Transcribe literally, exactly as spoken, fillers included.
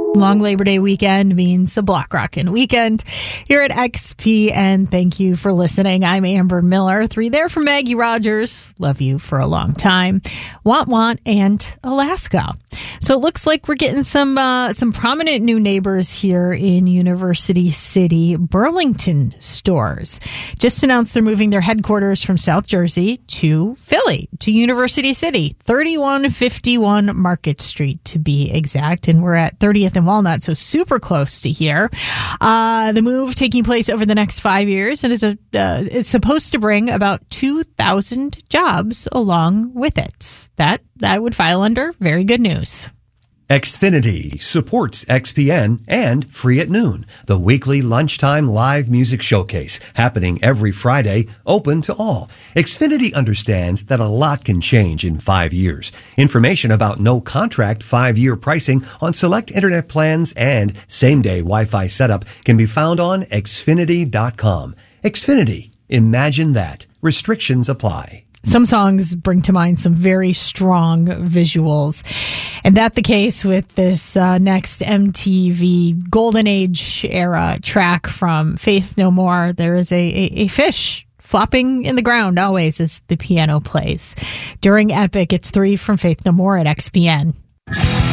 Long Labor Day weekend means a block rockin' weekend here at X P N. Thank you for listening. I'm Amber Miller. Three there for Maggie Rogers. Love you for a long time. Want Want and Alaska. So it looks like we're getting some uh, some prominent new neighbors here in University City. Burlington Stores just announced they're moving their headquarters from South Jersey to Philly, to University City, thirty-one fifty-one Market Street to be exact. And we're at thirtieth and Walnut, so super close to here. Uh, the move taking place over the next five years and is a uh, it's supposed to bring about two thousand jobs along with it. That that would file under very good news. Xfinity supports X P N and Free at Noon, the weekly lunchtime live music showcase happening every Friday, open to all. Xfinity understands that a lot can change in five years. Information about no contract five-year pricing on select internet plans and same-day Wi-Fi setup can be found on Xfinity dot com. Xfinity. Imagine that. Restrictions apply. Some songs bring to mind some very strong visuals. And that the case with this uh, next M T V Golden Age era track from Faith No More. There is a, a, a fish flopping in the ground always as the piano plays. During Epic, it's three from Faith No More at X P N.